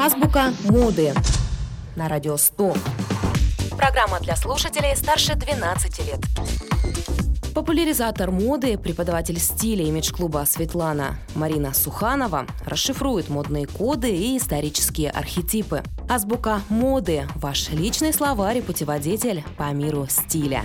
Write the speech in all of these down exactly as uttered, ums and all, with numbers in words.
Азбука моды на радио сто. Программа для слушателей старше двенадцати лет. Популяризатор моды, преподаватель стиля имидж-клуба Светлана Марина Суханова расшифрует модные коды и исторические архетипы. Азбука моды – ваш личный словарь и путеводитель по миру стиля.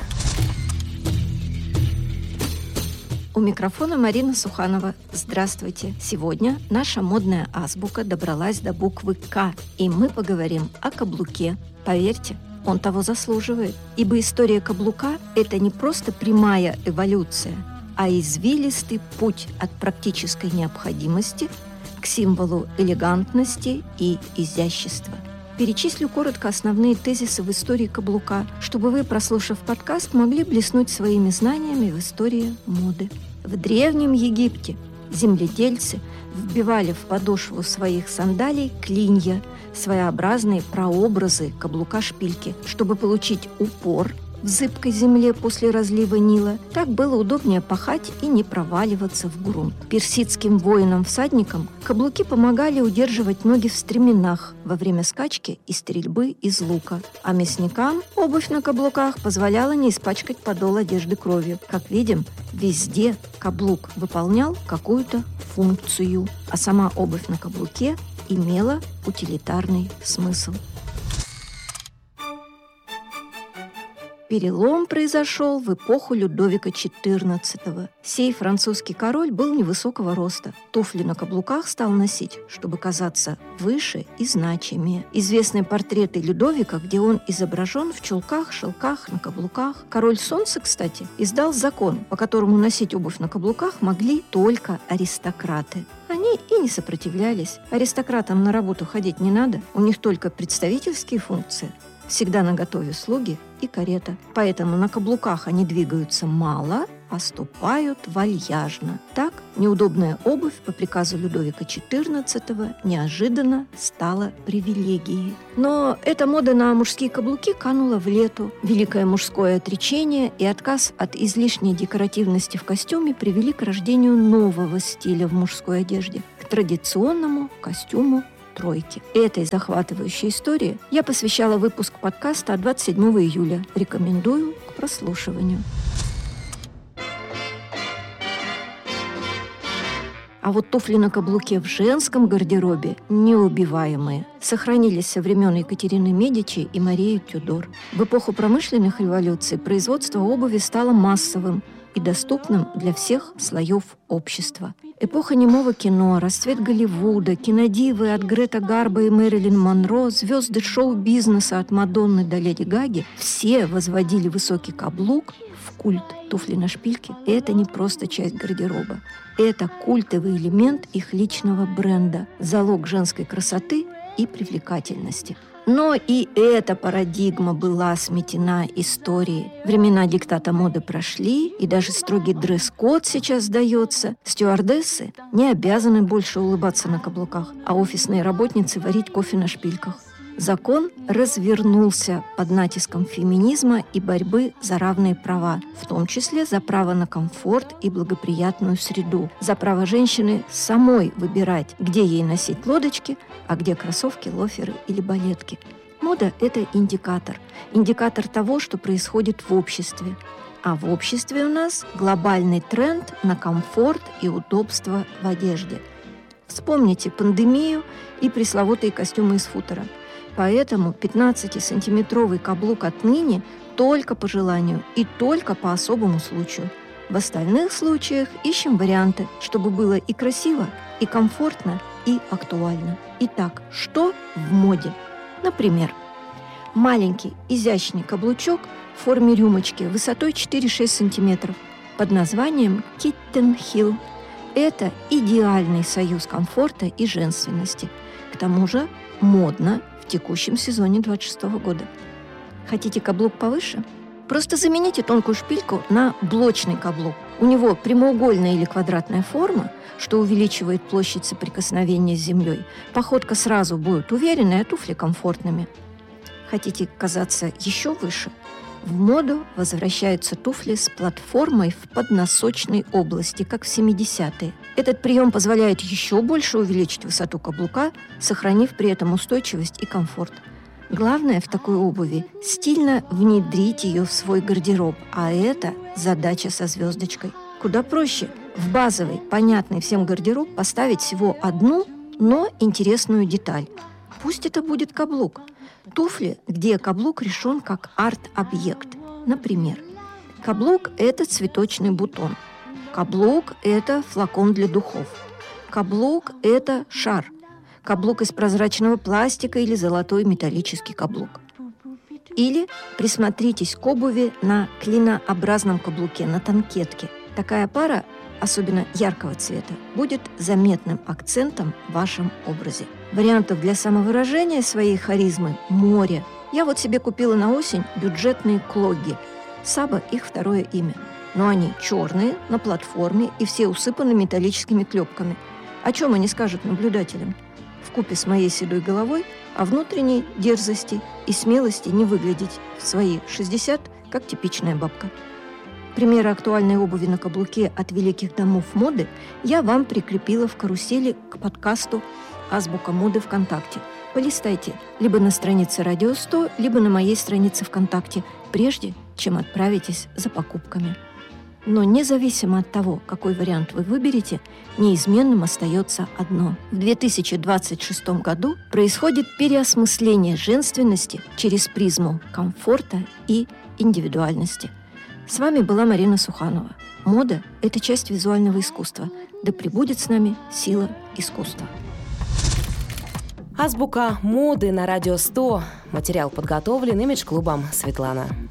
У микрофона Марина Суханова. Здравствуйте! Сегодня наша модная азбука добралась до буквы «К», и мы поговорим о каблуке. Поверьте, он того заслуживает, ибо история каблука – это не просто прямая эволюция, а извилистый путь от практической необходимости к символу элегантности и изящества. Перечислю коротко основные тезисы в истории каблука, чтобы вы, прослушав подкаст, могли блеснуть своими знаниями в истории моды. В Древнем Египте земледельцы вбивали в подошву своих сандалий клинья, своеобразные прообразы каблука-шпильки, чтобы получить упор в зыбкой земле после разлива Нила. Так было удобнее пахать и не проваливаться в грунт. Персидским воинам-всадникам каблуки помогали удерживать ноги в стременах во время скачки и стрельбы из лука. А мясникам обувь на каблуках позволяла не испачкать подол одежды кровью. Как видим, везде каблук выполнял какую-то функцию, а сама обувь на каблуке имела утилитарный смысл. Перелом произошел в эпоху Людовика четырнадцатого. Сей французский король был невысокого роста. Туфли на каблуках стал носить, чтобы казаться выше и значимее. Известны портреты Людовика, где он изображен в чулках, шелках, на каблуках. Король Солнца, кстати, издал закон, по которому носить обувь на каблуках могли только аристократы. Они и не сопротивлялись. Аристократам на работу ходить не надо, у них только представительские функции. Всегда наготове слуги и карета. Поэтому на каблуках они двигаются мало, а ступают вальяжно. Так, неудобная обувь по приказу Людовика четырнадцатого неожиданно стала привилегией. Но эта мода на мужские каблуки канула в лету. Великое мужское отречение и отказ от излишней декоративности в костюме привели к рождению нового стиля в мужской одежде, к традиционному костюму тройки. Этой захватывающей истории я посвящала выпуск подкаста двадцать седьмого июля. Рекомендую к прослушиванию. А вот туфли на каблуке в женском гардеробе неубиваемые. Сохранились со времен Екатерины Медичи и Марии Тюдор. В эпоху промышленных революций производство обуви стало массовым и доступным для всех слоев общества. Эпоха немого кино, расцвет Голливуда, кинодивы от Грета Гарбо и Мэрилин Монро, звезды шоу-бизнеса от Мадонны до Леди Гаги – все возводили высокий каблук в культ. Туфли на шпильке – это не просто часть гардероба. Это культовый элемент их личного бренда, залог женской красоты и привлекательности. Но и эта парадигма была сметена историей. Времена диктата моды прошли, и даже строгий дресс-код сейчас сдается. Стюардессы не обязаны больше улыбаться на каблуках, а офисные работницы варить кофе на шпильках. Закон развернулся под натиском феминизма и борьбы за равные права, в том числе за право на комфорт и благоприятную среду, за право женщины самой выбирать, где ей носить лодочки, а где кроссовки, лоферы или балетки. Мода – это индикатор. Индикатор того, что происходит в обществе. А в обществе у нас глобальный тренд на комфорт и удобство в одежде. Вспомните пандемию и пресловутые костюмы из футера. Поэтому пятнадцатисантиметровый каблук отныне только по желанию и только по особому случаю. В остальных случаях ищем варианты, чтобы было и красиво, и комфортно, и актуально. Итак, что в моде? Например, маленький изящный каблучок в форме рюмочки высотой четыре-шесть сантиметров под названием Kitten Heel. Это идеальный союз комфорта и женственности. К тому же модно в текущем сезоне двадцать шестого года. Хотите каблук повыше? Просто замените тонкую шпильку на блочный каблук. У него прямоугольная или квадратная форма, что увеличивает площадь соприкосновения с землей. Походка сразу будет уверенной, а туфли комфортными. Хотите казаться еще выше? В моду возвращаются туфли с платформой в подносочной области, как в семидесятые. Этот прием позволяет еще больше увеличить высоту каблука, сохранив при этом устойчивость и комфорт. Главное в такой обуви – стильно внедрить ее в свой гардероб, а это задача со звездочкой. Куда проще в базовый, понятный всем гардероб поставить всего одну, но интересную деталь. Пусть это будет каблук. Туфли, где каблук решен как арт-объект. Например, каблук – это цветочный бутон. Каблук – это флакон для духов. Каблук – это шар. Каблук из прозрачного пластика или золотой металлический каблук. Или присмотритесь к обуви на клинообразном каблуке, на танкетке. Такая пара, особенно яркого цвета, будет заметным акцентом в вашем образе. Вариантов для самовыражения своей харизмы море. Я вот себе купила на осень бюджетные клогги. Саба – их второе имя. Но они черные, на платформе и все усыпаны металлическими клепками. О чем они скажут наблюдателям? Вкупе с моей седой головой о внутренней дерзости и смелости не выглядеть в свои шестьдесят, как типичная бабка. Примеры актуальной обуви на каблуке от великих домов моды я вам прикрепила в карусели к подкасту «Азбука моды ВКонтакте». Полистайте либо на странице Радио сто, либо на моей странице ВКонтакте, прежде чем отправитесь за покупками. Но независимо от того, какой вариант вы выберете, неизменным остается одно. В две тысячи двадцать шестом году происходит переосмысление женственности через призму комфорта и индивидуальности. С вами была Марина Суханова. Мода – это часть визуального искусства. Да пребудет с нами сила искусства. Азбука моды на Радио сто. Материал подготовлен имидж-клубом «Светлана».